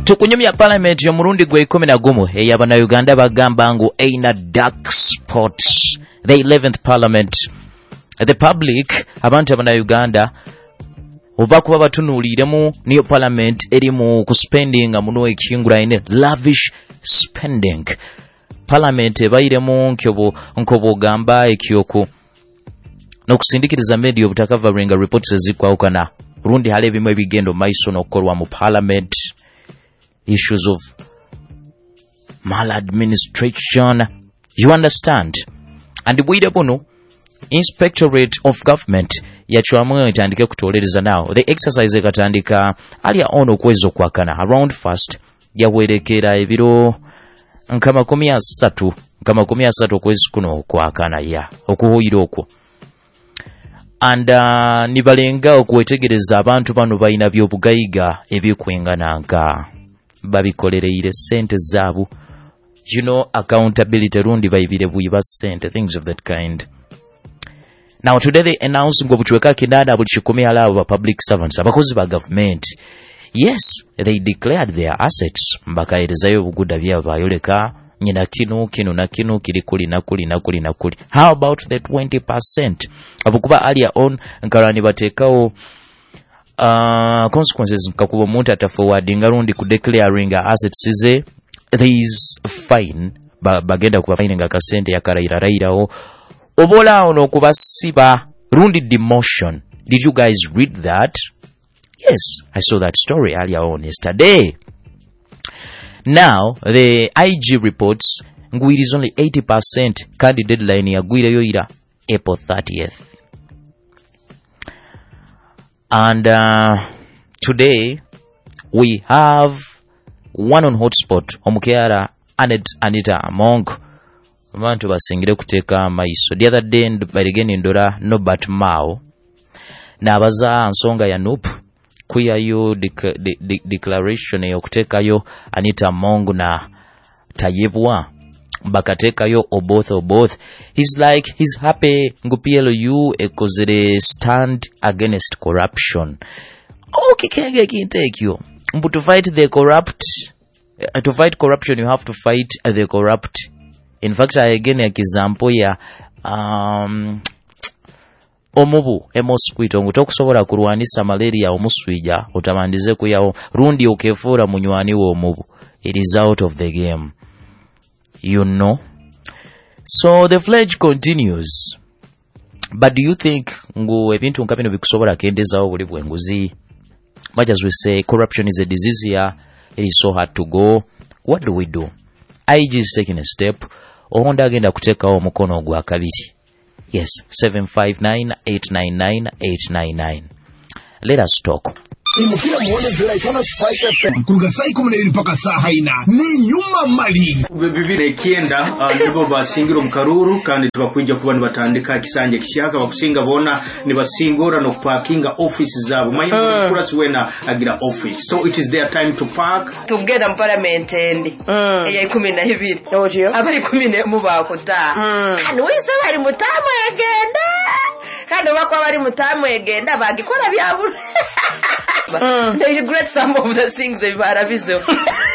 Tukunyumya parliament yo murundi gwe 11 eyabana Uganda bagamba ngu aina dark spot. The 11th parliament. The public abantu abana Uganda oba kuba batunuliremu niyo parliament erimu kuspendinga muno ekingura ine lavish spending. Parliament ebayiremu nkobo gamba ekyoku n'okusindikiriza media obutakavaringa reports ezikwawukana rundi hale bimwe ebigendo maiso n'okukolwa mu parliament. Issues of maladministration, you understand. And bwire buno Inspectorate of Government yachwamwe itandike kutolereza now. The exercise ekatandika alia ono kwezo kwakana around first yawerekera ebiro nkama 13 kwezi kuno kwakana ya okuhoyira okwo. And nibalenga okwetegereza abantu bano bayina byobugayiga ebyokwengananga babikolereire sente zabu. You know, accountability rundi bayibire buyiba sente, things of that kind. Now today they announced ngo buchweka kindada buchikomya alabo public servants abakozi ba government. Yes, they declared their assets mbakaerezayo buguda byavayoleka nyina kino na kino kiri kuli na kuli. How about the 20%? Abukuba earlier on nkarani batekawo consequences nkakuba omuntu ataforwardinga rundi ku declaring assets ze there is fine bagenda kuba fine nga kasente yakarairairawo obola ono kubasiba rundi demotion. Did you guys read that? Yes, I saw that story earlier on yesterday. Now the IG reports ngwiri is only 80% kandi deadline yagwira yoira April 30th. And today we have one on hotspot omukyala Anita Among abantu basingire kuteka maiso. The other day barigeni ndora Norbert Mao nabaza nsonga ya NUP kuyayo declaration yokutekayo Anita Among na Tayebwa bakatekayo oboth. He's like he's happy ngupielu ekozere stand against corruption. Okay, kenge kintake you. But to fight the corrupt, to fight corruption, you have to fight the corrupt. In fact, again, example ya omubu emosquito ngutokusobola kurwanisa malaria omuswija utamandize kuyawo rundi okefura munywani wo omubu. It is out of the game, you know. So the pledge continues. But do you think ngu ebintu nkapino bikusobola kendezawo buli bwenguzi? Much as we say corruption is a disease here, it is so hard to go. What do we do? IG is taking a step. Ohonda agenda kutekawo mukono gwa kabiri. Yes, 759-899-899. Let us talk. Imukira muone zera ikona Spike FM kuruga saa 12 mpaka saa haina ni nyuma mali bibire kienda nibo basingiro mukaruru kandi tubakwija kuba nibatandika kisanje kishaka bakusinga bona nibasingora no parkinga office zabo manya kura siwena agira office, so it is their time to park tugenda mu parliament endi eya 12 ojiyo abari 10 mu bakuta kandi wese bari mutamo yagenda kandi bakwa bari mutamo yagenda bagikora byabura. They regret some of the things they were aviso.